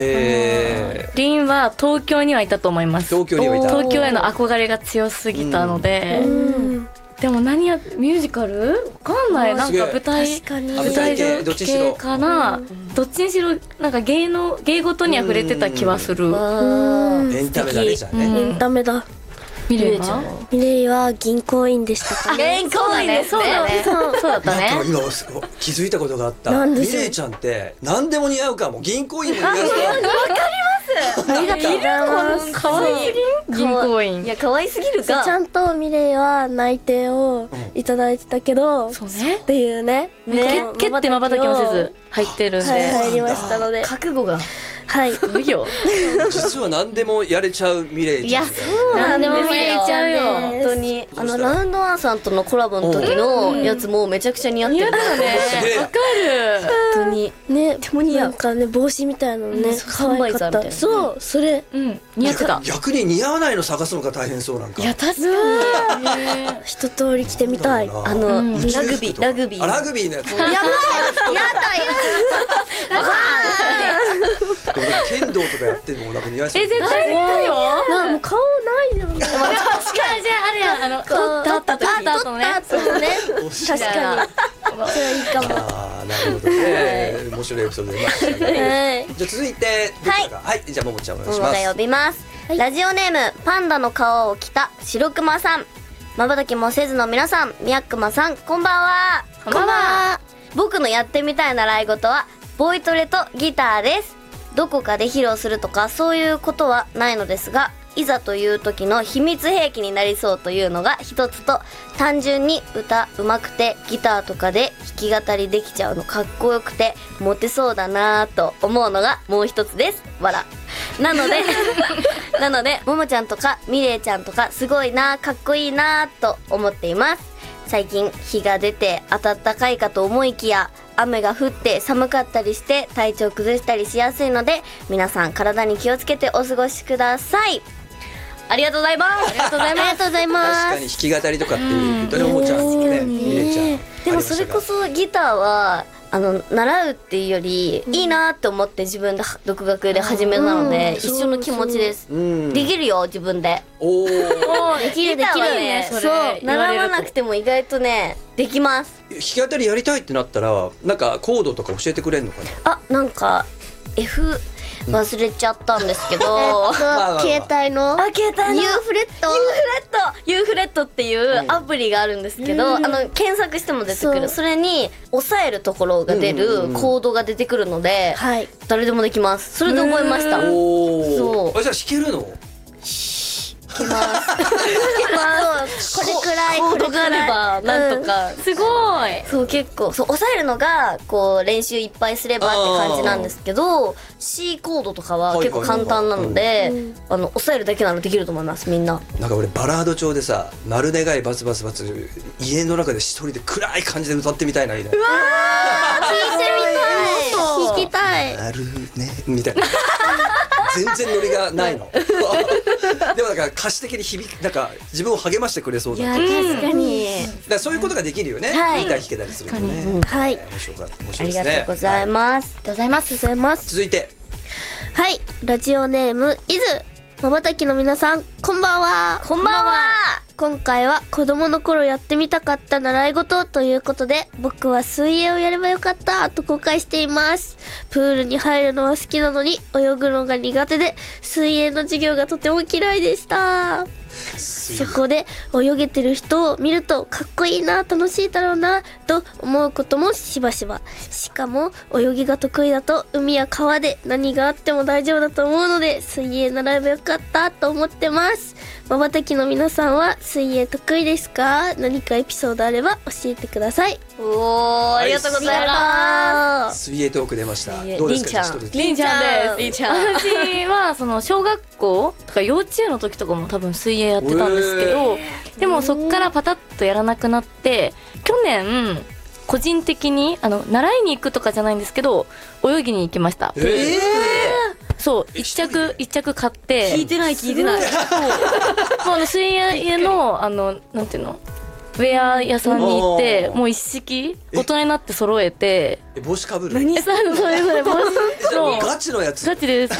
リンは東京にはいたと思います。 東京にはいた。 東京への憧れが強すぎたので、でもミュージカルわかんない、なんか舞台系かな、どっちにしろなんか芸事には触れてた気はする。 エンタメだね、じゃあね。 エンタメだ。 ミレイは？ ミレイは銀行員でしたかね。 銀行員ですね。そうだったね。 なんか今気づいたことがあった。ミレイちゃんって何でも似合うかも。銀行員も似合うかも。 わかります。ありがとうございます。 可愛い銀行員。 いや可愛すぎるか。 ちゃんとミレイは内定をいただいてたけど、 そうね。 っていうね。 蹴って瞬きもせず入ってるんで。 入りましたので。 覚悟が。 はい。 いいよ。 実は何でもやれちゃうミレイちゃん。 いや、そうなんでも見れちゃうよ。 本当にラウンドワンさんとのコラボの時のやつもめちゃくちゃ似合ってる。 似合うよね。わかる。 本当にね、なんかね帽子みたいなのね可愛かった。そうそれ似合ってた。 逆に似合わないの探すのが大変そうなんか。 いや確かに。 一通り着てみたい。 ラグビー。 ラグビーのやつ。 やばい。やだ。 剣道とかやってるのもなんか似合いそう。 絶対似合うよ。 もう顔ないよね。 確かにじゃああれや撮った後ね。 確かに。それいいかも。 なるほどね。面白いエピソード出ましたね。じゃあ続いてはい、じゃあももちゃんお願いします。 ももが呼びます。ラジオネームパンダの皮を着た白熊さん。瞬きもせずの皆さん、みやくまさん、こんばんは。 こんばんは。 僕のやってみたい習い事はボイトレとギターです。どこかで披露するとかそういうことはないのですが、いざという時の秘密兵器になりそうというのが一つと、単純に歌うまくてギターとかで弾き語りできちゃうのかっこよくてモテそうだなぁと思うのがもう一つです。わら。なのでももちゃんとかみれいちゃんとかすごいな、かっこいいなと思っています。最近日が出て暖かいかと思いきや、雨が降って寒かったりして体調崩したりしやすいので、皆さん体に気をつけてお過ごしください。ありがとうございます。ありがとうございます。 確かに弾き語りとかっていうとね、ももちゃんね、みれいちゃん。 でもそれこそギターは習うっていうよりいいなって思って自分で独学で始めたので、一緒の気持ちです。できるよ自分で。 おお。 できるね。そう習わなくても意外とねできます。 弾き語りやりたいってなったらなんかコードとか教えてくれんのかな。 なんか F 忘れちゃったんですけど、 携帯のユーフレットっていうアプリがあるんですけど、検索しても出てくる。それに押さえるところが出るコードが出てくるので、誰でもできます。それで覚えました。 そう。じゃあ弾けるの？ これくらいコードがあればなんとか。 すごい。 そう結構押さえるのがこう練習いっぱいすればって感じなんですけど、C コードとかは結構簡単なので、押さえるだけならできると思います。みんな。 なんか俺バラード調でさ、丸願いバツバツバツ家の中で一人で暗い感じで歌ってみたいな。うわー、 聞きたい。 なるねみたいな。全然ノリがないの。でもだから歌詞的になんか自分を励ましてくれそうだ。 いや確かに。 だからそういうことができるよね。ギター弾けたりするとね。 はい。 面白いですね。 ありがとうございます。 ございます。 続いて。 はい。ラジオネームいず。瞬きの皆さん、こんばんは。 こんばんは。 今回は子供の頃やってみたかった習い事ということで、僕は水泳をやればよかったと後悔しています。プールに入るのは好きなのに泳ぐのが苦手で、水泳の授業がとても嫌いでした。そこで泳げてる人を見るとかっこいいな、楽しいだろうなと思うこともしばしば。しかも泳ぎが得意だと海や川で何があっても大丈夫だと思うので、水泳習えばよかったと思ってます。瞬きの皆さんは水泳得意ですか？何かエピソードあれば教えてください。 おー、ありがとうございます。 水泳トーク出ました。どうですか？ りんちゃんです。私はその小学校とか幼稚園の時とかも多分水泳やってたんですけど、でもそっからパタッとやらなくなって、去年個人的に習いに行くとかじゃないんですけど泳ぎに行きました。そう、一着買って聞いてないもう水泳のなんていうの、 ウェア屋さんに行ってもう一式大人になって揃えて帽子かぶる何それ帽子じゃあのガチのやつガチです